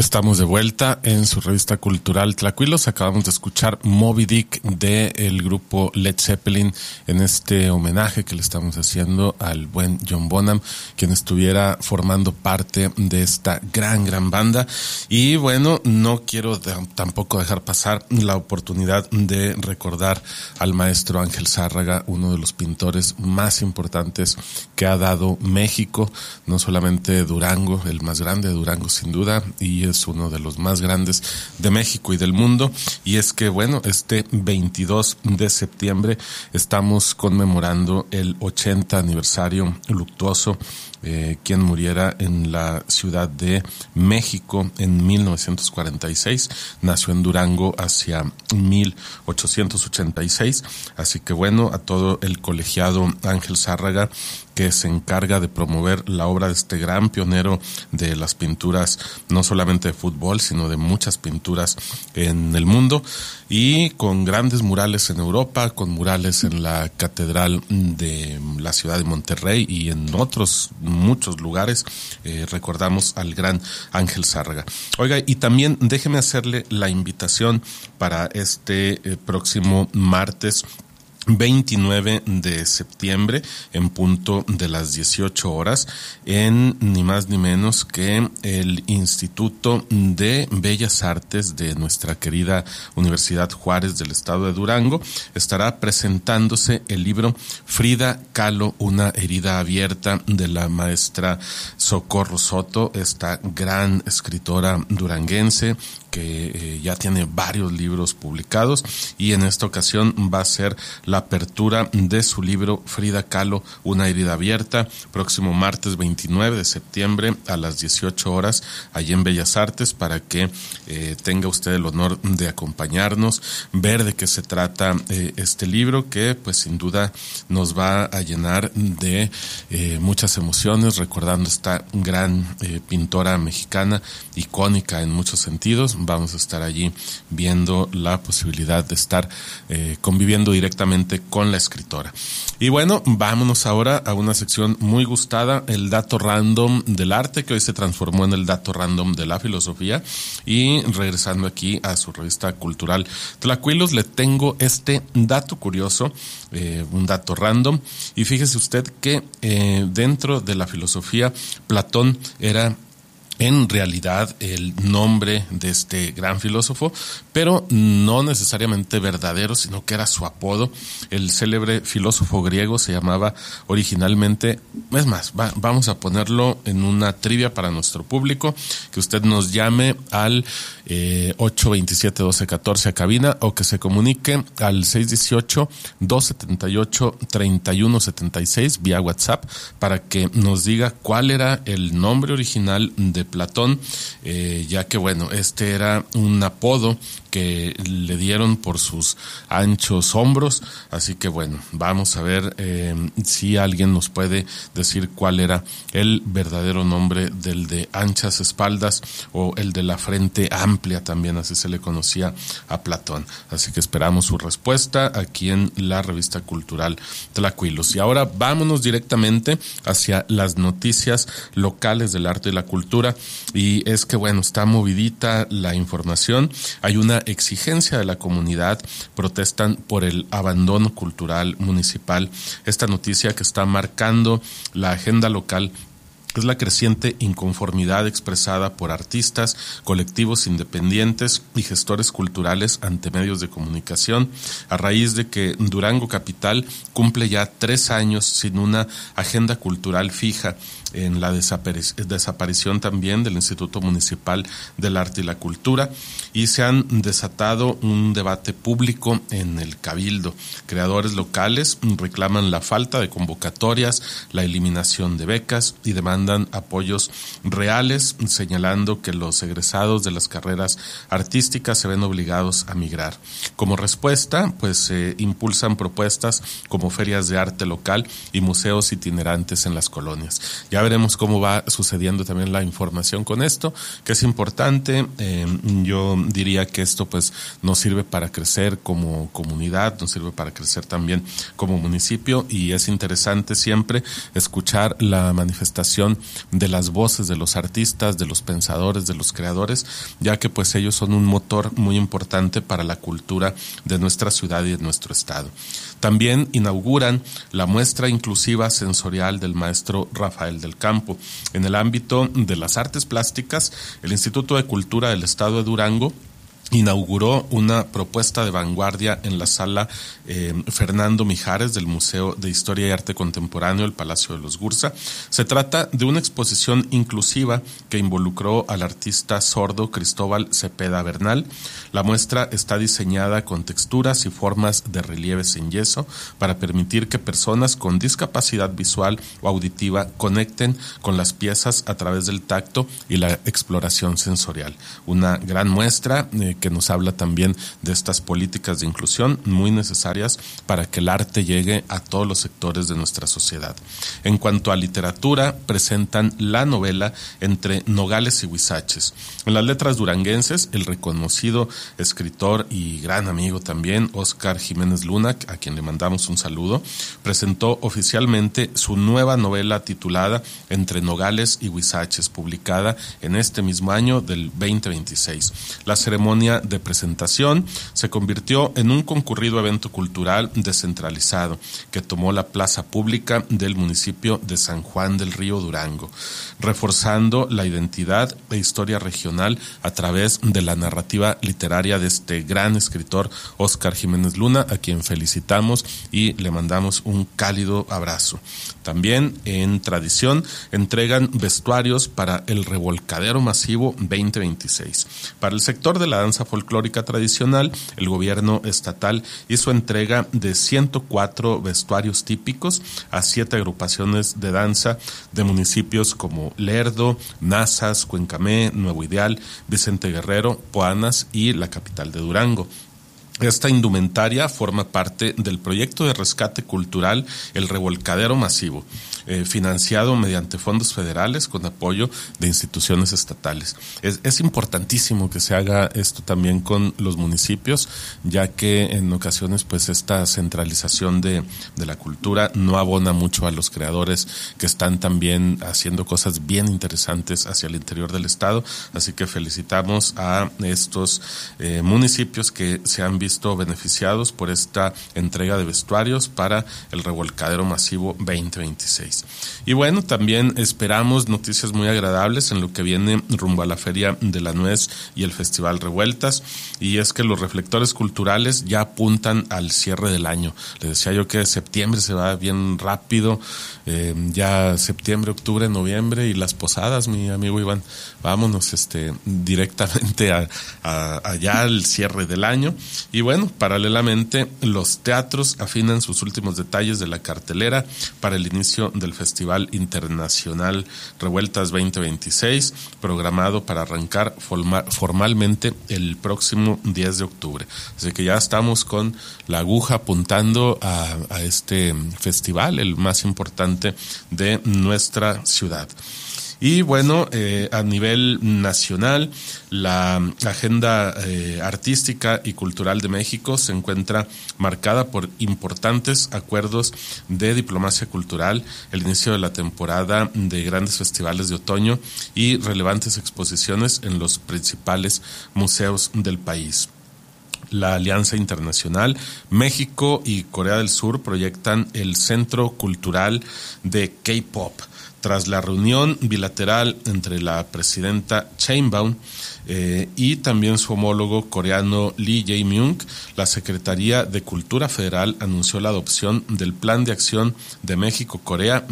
Estamos de vuelta en su revista cultural Tlacuilos. Acabamos de escuchar Moby Dick del grupo Led Zeppelin en este homenaje que le estamos haciendo al buen John Bonham, quien estuviera formando parte de esta gran banda. Y bueno, no quiero tampoco dejar pasar la oportunidad de recordar al maestro Ángel Zárraga, uno de los pintores más importantes que ha dado México, no solamente Durango, el más grande de Durango sin duda, y es uno de los más grandes de México y del mundo. Y es que bueno, este 22 de septiembre estamos conmemorando el 80 aniversario luctuoso, quien muriera en la Ciudad de México en 1946, nació en Durango hacia 1886, así que bueno, a todo el colegiado Ángel Zárraga, que se encarga de promover la obra de este gran pionero de las pinturas, no solamente de fútbol, sino de muchas pinturas en el mundo, y con grandes murales en Europa, con murales en la Catedral de la ciudad de Monterrey y en otros muchos lugares. Recordamos al gran Ángel Zárraga. Oiga, y también déjeme hacerle la invitación para este próximo martes 29 de septiembre en punto de las 18 horas en ni más ni menos que el Instituto de Bellas Artes de nuestra querida Universidad Juárez del estado de Durango. Estará presentándose el libro Frida Kahlo, una herida abierta, de la maestra Socorro Soto, esta gran escritora duranguense que ya tiene varios libros publicados, y en esta ocasión va a ser la apertura de su libro Frida Kahlo, una herida abierta, próximo martes 29 de septiembre a las 18 horas allí en Bellas Artes, para que tenga usted el honor de acompañarnos, ver de qué se trata este libro, que pues sin duda nos va a llenar de muchas emociones, recordando esta gran pintora mexicana, icónica en muchos sentidos. Vamos a estar allí viendo la posibilidad de estar conviviendo directamente con la escritora. Y bueno, vámonos ahora a una sección muy gustada, el dato random del arte, que hoy se transformó en el dato random de la filosofía. Y regresando aquí a su revista cultural Tlacuilos, le tengo este dato curioso, un dato random. Y fíjese usted que dentro de la filosofía, Platón era en realidad el nombre de este gran filósofo, pero no necesariamente verdadero, sino que era su apodo. El célebre filósofo griego se llamaba originalmente, es más, vamos a ponerlo en una trivia para nuestro público, que usted nos llame al 827-1214 a cabina, o que se comunique al 618-278-3176 vía WhatsApp, para que nos diga cuál era el nombre original de Platón, ya que bueno, este era un apodo que le dieron por sus anchos hombros. Así que bueno, vamos a ver si alguien nos puede decir cuál era el verdadero nombre del de anchas espaldas, o el de la frente amplia, también así se le conocía a Platón. Así que esperamos su respuesta aquí en la revista cultural Tlacuilos. Y ahora vámonos directamente hacia las noticias locales del arte y la cultura. Y es que bueno, está movidita la información. Hay una exigencia de la comunidad, protestan por el abandono cultural municipal. Esta noticia que está marcando la agenda local es la creciente inconformidad expresada por artistas, colectivos independientes y gestores culturales ante medios de comunicación, a raíz de que Durango Capital cumple ya 3 años sin una agenda cultural fija, en la desaparición también del Instituto Municipal del Arte y la Cultura, y se han desatado un debate público en el Cabildo. Creadores locales reclaman la falta de convocatorias, la eliminación de becas y demandan apoyos reales, señalando que los egresados de las carreras artísticas se ven obligados a migrar. Como respuesta, pues se impulsan propuestas como ferias de arte local y museos itinerantes en las colonias. Ya veremos cómo va sucediendo también la información con esto, que es importante. Yo diría que esto pues nos sirve para crecer como comunidad, nos sirve para crecer también como municipio, y es interesante siempre escuchar la manifestación difusión de las voces de los artistas, de los pensadores, de los creadores, ya que pues ellos son un motor muy importante para la cultura de nuestra ciudad y de nuestro estado. También inauguran la muestra inclusiva sensorial del maestro Rafael del Campo. En el ámbito de las artes plásticas, el Instituto de Cultura del Estado de Durango inauguró una propuesta de vanguardia en la sala Fernando Mijares del Museo de Historia y Arte Contemporáneo, el Palacio de los Gursa. Se trata de una exposición inclusiva que involucró al artista sordo Cristóbal Cepeda Bernal. La muestra está diseñada con texturas y formas de relieves en yeso para permitir que personas con discapacidad visual o auditiva conecten con las piezas a través del tacto y la exploración sensorial. Una gran muestra que nos habla también de estas políticas de inclusión muy necesarias para que el arte llegue a todos los sectores de nuestra sociedad. En cuanto a literatura, presentan la novela Entre Nogales y Huizaches. En las letras duranguenses, el reconocido escritor y gran amigo también, Óscar Jiménez Luna, a quien le mandamos un saludo, presentó oficialmente su nueva novela titulada Entre Nogales y Huizaches, publicada en este mismo año del 2026. La ceremonia de presentación se convirtió en un concurrido evento cultural descentralizado que tomó la plaza pública del municipio de San Juan del Río Durango, reforzando la identidad e historia regional a través de la narrativa literaria de este gran escritor Óscar Jiménez Luna, a quien felicitamos y le mandamos un cálido abrazo. También en tradición entregan vestuarios para el Revolcadero Masivo 2026. Para el sector de la danza folclórica tradicional, el gobierno estatal hizo entrega de 104 vestuarios típicos a 7 agrupaciones de danza de municipios como Lerdo, Nazas, Cuencamé, Nuevo Ideal, Vicente Guerrero, Poanas y la capital de Durango. Esta indumentaria forma parte del proyecto de rescate cultural El Revolcadero Masivo, financiado mediante fondos federales con apoyo de instituciones estatales. Es importantísimo que se haga esto también con los municipios, ya que en ocasiones pues esta centralización de la cultura no abona mucho a los creadores que están también haciendo cosas bien interesantes hacia el interior del estado. Así que felicitamos a estos municipios que se han visto beneficiados por esta entrega de vestuarios para el Revolcadero Masivo 2026. Y bueno, también esperamos noticias muy agradables en lo que viene rumbo a la Feria de la Nuez y el Festival Revueltas, y es que los reflectores culturales ya apuntan al cierre del año. Les decía yo que septiembre se va bien rápido, ya septiembre, octubre, noviembre, y las posadas, mi amigo Iván, vámonos directamente allá al cierre del año. Y bueno, paralelamente los teatros afinan sus últimos detalles de la cartelera para el inicio del Festival Internacional Revueltas 2026, programado para arrancar formalmente el próximo 10 de octubre. Así que ya estamos con la aguja apuntando a este festival, el más importante de nuestra ciudad. Y bueno, a nivel nacional, la agenda artística y cultural de México se encuentra marcada por importantes acuerdos de diplomacia cultural, el inicio de la temporada de grandes festivales de otoño y relevantes exposiciones en los principales museos del país. La Alianza Internacional, México y Corea del Sur proyectan el Centro Cultural de K-Pop. Tras la reunión bilateral entre la presidenta Sheinbaum y también su homólogo coreano Lee Jae-myung, la Secretaría de Cultura Federal anunció la adopción del Plan de Acción de México-Corea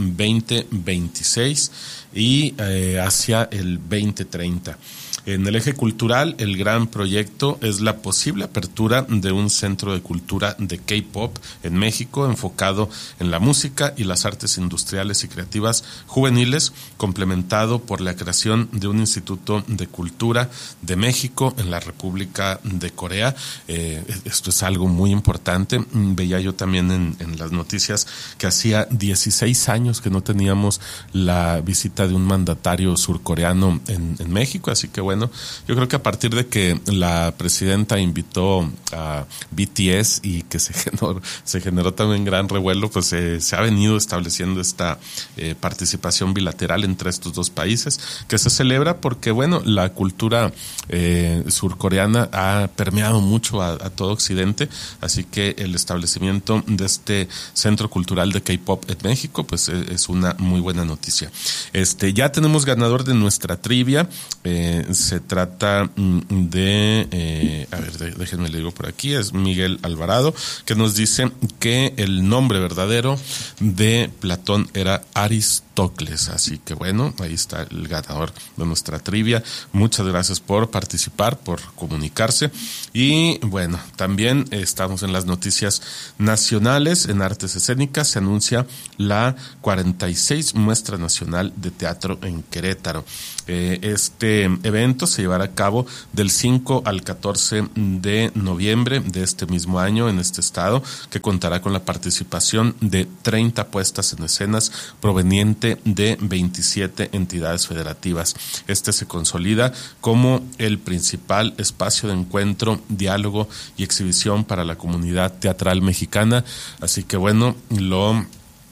2026 y hacia el 2030. En el eje cultural, el gran proyecto es la posible apertura de un centro de cultura de K-pop en México, enfocado en la música y las artes industriales y creativas juveniles, complementado por la creación de un Instituto de Cultura de México en la República de Corea. Esto es algo muy importante. Veía yo también en las noticias que hacía 16 años que no teníamos la visita de un mandatario surcoreano en México, así que bueno, bueno, yo creo que a partir de que la presidenta invitó a BTS y que se generó también gran revuelo, pues se ha venido estableciendo esta participación bilateral entre estos dos países, que se celebra porque, bueno, la cultura surcoreana ha permeado mucho a todo Occidente, así que el establecimiento de este centro cultural de K-pop en México, pues es una muy buena noticia. Ya tenemos ganador de nuestra trivia. Se trata de, a ver, déjenme le digo por aquí, es Miguel Alvarado, que nos dice que el nombre verdadero de Platón era Aristócles. Así que bueno, ahí está el ganador de nuestra trivia. Muchas gracias por participar, por comunicarse. Y bueno, también estamos en las noticias nacionales. En artes escénicas se anuncia la 46 Muestra Nacional de Teatro en Querétaro. Este evento se llevará a cabo del 5 al 14 de noviembre de este mismo año en este estado, que contará con la participación de 30 puestas en escenas proveniente de 27 entidades federativas. Este se consolida como el principal espacio de encuentro, diálogo y exhibición para la comunidad teatral mexicana. Así que bueno, lo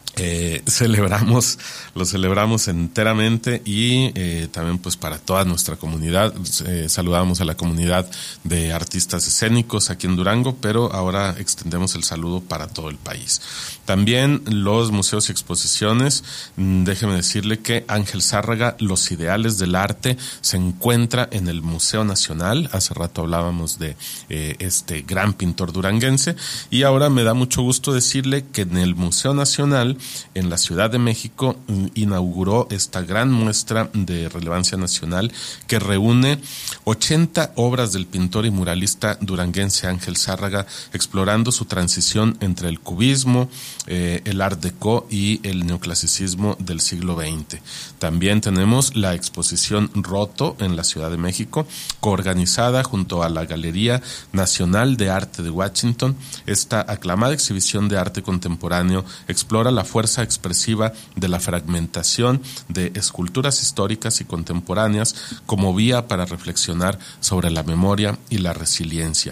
celebramos enteramente y también pues para toda nuestra comunidad. Saludamos a la comunidad de artistas escénicos aquí en Durango, pero ahora extendemos el saludo para todo el país. También los museos y exposiciones. Déjeme decirle que Ángel Zárraga, Los Ideales del Arte, se encuentra en el Museo Nacional. Hace rato hablábamos de este gran pintor duranguense, y ahora me da mucho gusto decirle que en el Museo Nacional en la Ciudad de México inauguró esta gran muestra de relevancia nacional que reúne 80 obras del pintor y muralista duranguense Ángel Zárraga, explorando su transición entre el cubismo, el art déco y el neoclasicismo del siglo XX. También tenemos la exposición Roto en la Ciudad de México, coorganizada junto a la Galería Nacional de Arte de Washington. Esta aclamada exhibición de arte contemporáneo explora la fuerza expresiva de la fragmentación de esculturas históricas y contemporáneas como vía para reflexionar sobre la memoria y la resiliencia.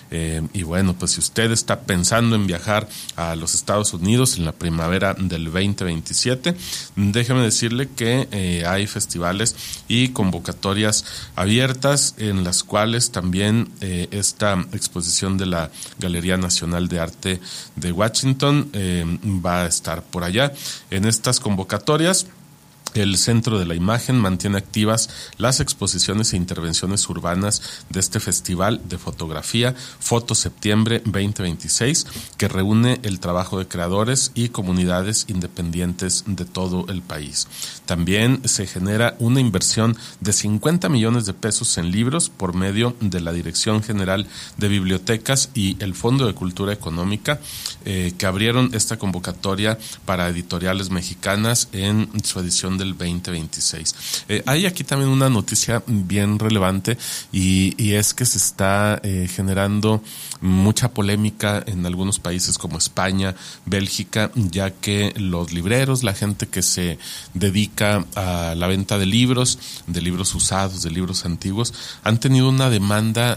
Y bueno, pues si usted está pensando en viajar a los Estados Unidos en la primavera del 2027, déjeme decirle que hay festivales y convocatorias abiertas en las cuales también esta exposición de la Galería Nacional de Arte de Washington va a estar por allá. En estas convocatorias, el Centro de la Imagen mantiene activas las exposiciones e intervenciones urbanas de este Festival de Fotografía Foto Septiembre 2026, que reúne el trabajo de creadores y comunidades independientes de todo el país. También se genera una inversión de 50 millones de pesos en libros por medio de la Dirección General de Bibliotecas y el Fondo de Cultura Económica, que abrieron esta convocatoria para editoriales mexicanas en su edición del 2026. Hay aquí también una noticia bien relevante y es que se está generando mucha polémica en algunos países como España, Bélgica, ya que los libreros, la gente que se dedica a la venta de libros usados, de libros antiguos, han tenido una demanda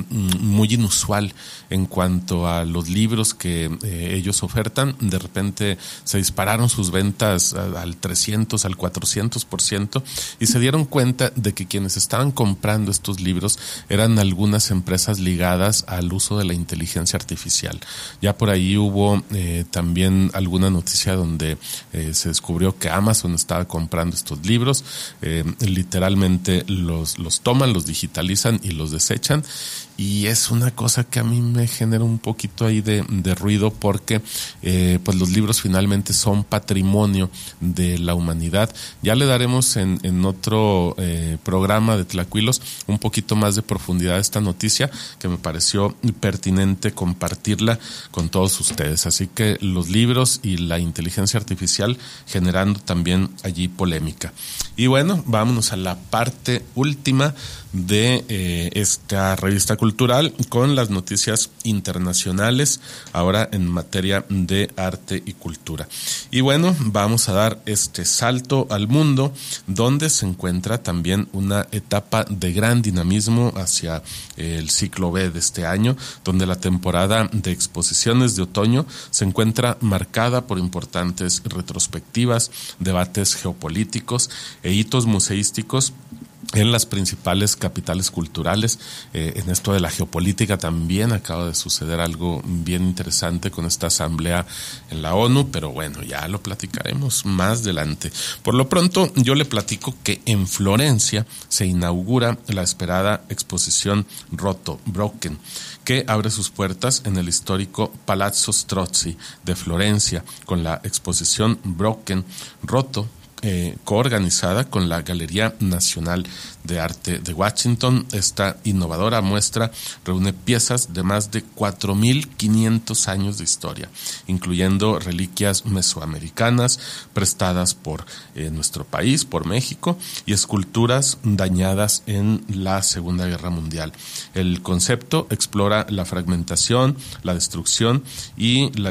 muy inusual en cuanto a los libros que ellos ofertan. De repente se dispararon sus ventas al 300, al 400%, y se dieron cuenta de que quienes estaban comprando estos libros eran algunas empresas ligadas al uso de la inteligencia artificial. Ya por ahí hubo también alguna noticia donde se descubrió que Amazon estaba comprando estos libros. Literalmente los toman, los digitalizan y los desechan, y es una cosa que a mí me genera un poquito ahí de ruido, porque pues los libros finalmente son patrimonio de la humanidad. Ya le daremos en otro programa de Tlacuilos un poquito más de profundidad a esta noticia, que me pareció pertinente compartirla con todos ustedes. Así que los libros y la inteligencia artificial generando también allí polémica. Y bueno, vámonos a la parte última de esta revista cultural con las noticias internacionales, ahora en materia de arte y cultura. Y bueno, vamos a dar este salto al mundo, donde se encuentra también una etapa de gran dinamismo hacia el ciclo B de este año, donde la temporada de exposiciones de otoño se encuentra marcada por importantes retrospectivas, debates geopolíticos e hitos museísticos en las principales capitales culturales. En esto de la geopolítica también acaba de suceder algo bien interesante con esta asamblea en la ONU, pero bueno, ya lo platicaremos más adelante. Por lo pronto, yo le platico que en Florencia se inaugura la esperada exposición Roto, Broken, que abre sus puertas en el histórico Palazzo Strozzi de Florencia, con la exposición Broken, Roto, coorganizada con la Galería Nacional de Arte de Washington. Esta innovadora muestra reúne piezas de más de 4.500 años de historia, incluyendo reliquias mesoamericanas prestadas por nuestro país, por México, y esculturas dañadas en la Segunda Guerra Mundial. El concepto explora la fragmentación, la destrucción y la